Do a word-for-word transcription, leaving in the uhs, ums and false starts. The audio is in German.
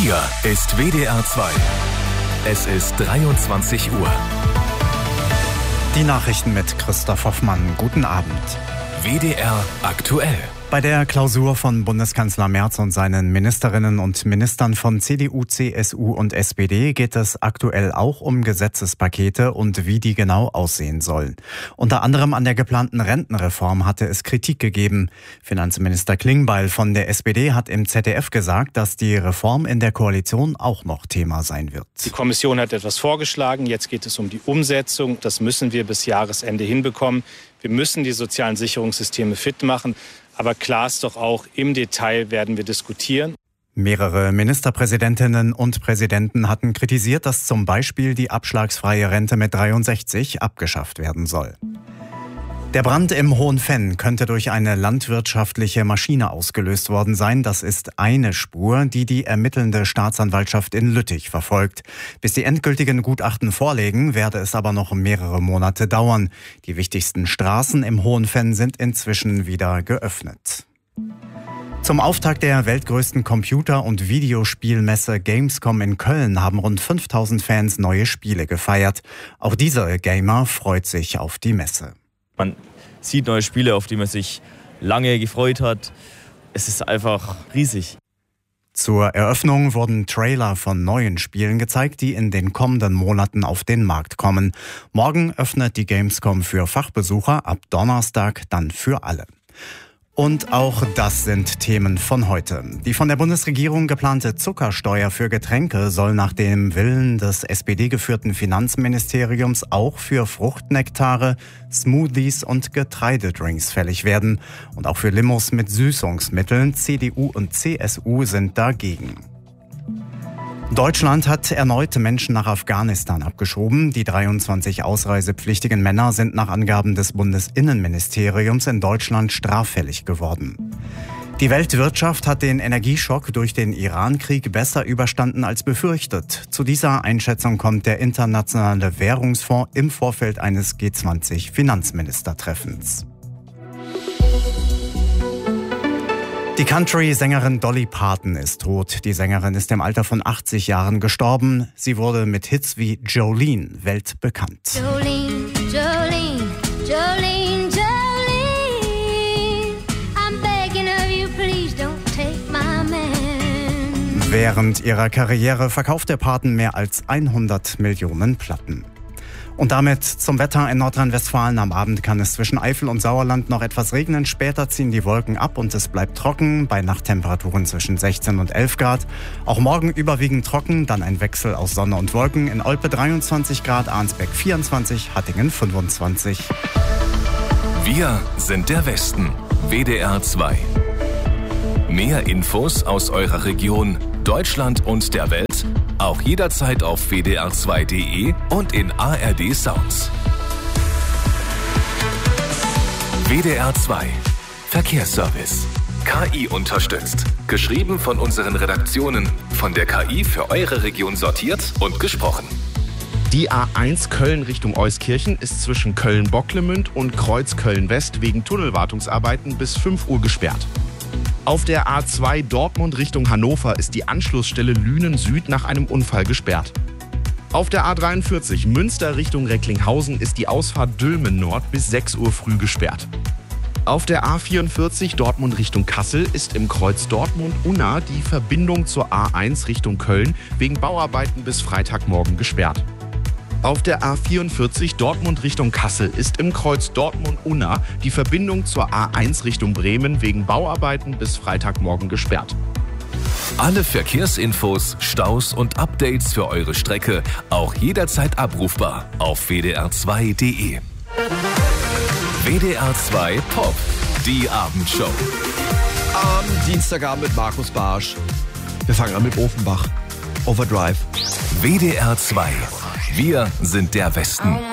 Hier ist W D R zwei. Es ist dreiundzwanzig Uhr. Die Nachrichten mit Christoph Hoffmann. Guten Abend. W D R aktuell. Bei der Klausur von Bundeskanzler Merz und seinen Ministerinnen und Ministern von C D U, C S U und S P D geht es aktuell auch um Gesetzespakete und wie die genau aussehen sollen. Unter anderem an der geplanten Rentenreform hatte es Kritik gegeben. Finanzminister Klingbeil von der S P D hat im Z D F gesagt, dass die Reform in der Koalition auch noch Thema sein wird. Die Kommission hat etwas vorgeschlagen, jetzt geht es um die Umsetzung. Das müssen wir bis Jahresende hinbekommen. Wir müssen die sozialen Sicherungssysteme fit machen. Aber klar ist doch auch, im Detail werden wir diskutieren. Mehrere Ministerpräsidentinnen und Präsidenten hatten kritisiert, dass zum Beispiel die abschlagsfreie Rente mit dreiundsechzig abgeschafft werden soll. Der Brand im Hohenfenn könnte durch eine landwirtschaftliche Maschine ausgelöst worden sein. Das ist eine Spur, die die ermittelnde Staatsanwaltschaft in Lüttich verfolgt. Bis die endgültigen Gutachten vorliegen, werde es aber noch mehrere Monate dauern. Die wichtigsten Straßen im Hohenfenn sind inzwischen wieder geöffnet. Zum Auftakt der weltgrößten Computer- und Videospielmesse Gamescom in Köln haben rund fünftausend Fans neue Spiele gefeiert. Auch dieser Gamer freut sich auf die Messe. Man sieht neue Spiele, auf die man sich lange gefreut hat. Es ist einfach riesig. Zur Eröffnung wurden Trailer von neuen Spielen gezeigt, die in den kommenden Monaten auf den Markt kommen. Morgen öffnet die Gamescom für Fachbesucher, ab Donnerstag dann für alle. Und auch das sind Themen von heute. Die von der Bundesregierung geplante Zuckersteuer für Getränke soll nach dem Willen des S P D-geführten Finanzministeriums auch für Fruchtnektare, Smoothies und Getreidedrinks fällig werden. Und auch für Limos mit Süßungsmitteln. C D U und C S U sind dagegen. Deutschland hat erneut Menschen nach Afghanistan abgeschoben. Die dreiundzwanzig ausreisepflichtigen Männer sind nach Angaben des Bundesinnenministeriums in Deutschland straffällig geworden. Die Weltwirtschaft hat den Energieschock durch den Iran-Krieg besser überstanden als befürchtet. Zu dieser Einschätzung kommt der Internationale Währungsfonds im Vorfeld eines G zwanzig-Finanzministertreffens. Die Country-Sängerin Dolly Parton ist tot. Die Sängerin ist im Alter von achtzig Jahren gestorben. Sie wurde mit Hits wie Jolene weltbekannt. Jolene, Jolene, Jolene, Jolene, I'm begging of you, please don't take my man. Während ihrer Karriere verkaufte Parton mehr als hundert Millionen Platten. Und damit zum Wetter in Nordrhein-Westfalen. Am Abend kann es zwischen Eifel und Sauerland noch etwas regnen. Später ziehen die Wolken ab und es bleibt trocken bei Nachttemperaturen zwischen sechzehn und elf Grad. Auch morgen überwiegend trocken, dann ein Wechsel aus Sonne und Wolken. In Olpe dreiundzwanzig Grad, Arnsberg vierundzwanzig, Hattingen fünfundzwanzig. Wir sind der Westen. W D R zwei. Mehr Infos aus eurer Region, Deutschland und der Welt auch jederzeit auf w d r zwei punkt d e und in A R D Sounds. W D R zwei Verkehrsservice. K I unterstützt. Geschrieben von unseren Redaktionen. Von der K I für eure Region sortiert und gesprochen. Die A eins Köln Richtung Euskirchen ist zwischen Köln-Bocklemünd und Kreuz Köln-West wegen Tunnelwartungsarbeiten bis fünf Uhr gesperrt. Auf der A zwei Dortmund Richtung Hannover ist die Anschlussstelle Lünen Süd nach einem Unfall gesperrt. Auf der A dreiundvierzig Münster Richtung Recklinghausen ist die Ausfahrt Dülmen Nord bis sechs Uhr früh gesperrt. Auf der A vierundvierzig Dortmund Richtung Kassel ist im Kreuz Dortmund-Unna die Verbindung zur A eins Richtung Köln wegen Bauarbeiten bis Freitagmorgen gesperrt. Auf der A vierundvierzig Dortmund Richtung Kassel ist im Kreuz Dortmund-Unna die Verbindung zur A eins Richtung Bremen wegen Bauarbeiten bis Freitagmorgen gesperrt. Alle Verkehrsinfos, Staus und Updates für eure Strecke auch jederzeit abrufbar auf w d r zwei punkt d e. W D R zwei Pop, die Abendshow. Am Dienstagabend mit Markus Barsch. Wir fangen an mit Offenbach. Overdrive. W D R zwei. Wir sind der Westen.